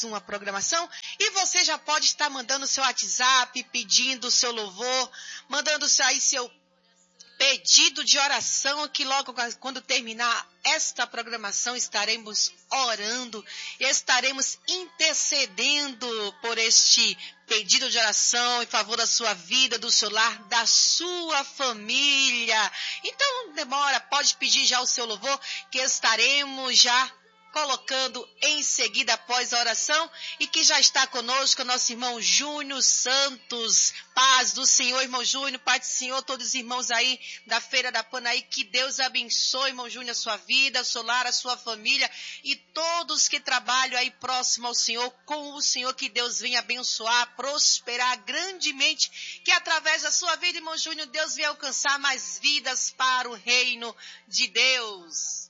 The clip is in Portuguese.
uma programação, e você já pode estar mandando seu WhatsApp, pedindo o seu louvor, mandando aí seu pedido de oração, que logo quando terminar esta programação estaremos orando, estaremos intercedendo por este pedido de oração em favor da sua vida, do seu lar, da sua família. Então não demora, pode pedir já o seu louvor, que estaremos já colocando em seguida após a oração, e que já está conosco nosso irmão Júnior Santos. Paz do Senhor, irmão Júnior, paz do Senhor, todos os irmãos aí da Feira da Panaí, que Deus abençoe, irmão Júnior, a sua vida, o seu lar, a sua família e todos que trabalham aí próximo ao Senhor, com o Senhor, que Deus venha abençoar, prosperar grandemente, que através da sua vida, irmão Júnior, Deus venha alcançar mais vidas para o reino de Deus.